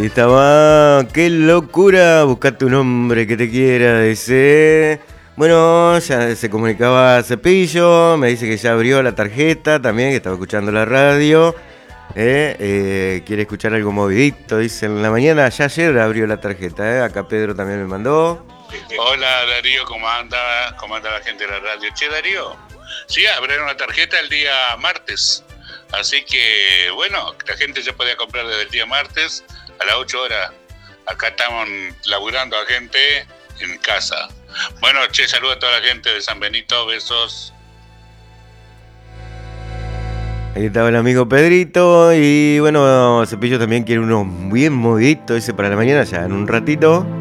Estaba, qué locura, buscate un hombre que te quiera, dice. Bueno, ya se comunicaba Cepillo, me dice que ya abrió la tarjeta también, que estaba escuchando la radio. Quiere escuchar algo movidito, dice en la mañana, ya ayer abrió la tarjeta, acá Pedro también me mandó. Hola Darío, ¿cómo anda? ¿Cómo anda la gente de la radio? Che Darío, sí, abrieron la tarjeta el día martes, así que bueno, la gente ya podía comprar desde el día martes a las 8 horas. Acá estamos laburando a gente en casa. Bueno, che, saludo a toda la gente de San Benito, besos. Ahí estaba el amigo Pedrito y bueno, Cepillo también quiere uno bien movidito, dice para la mañana, ya en un ratito.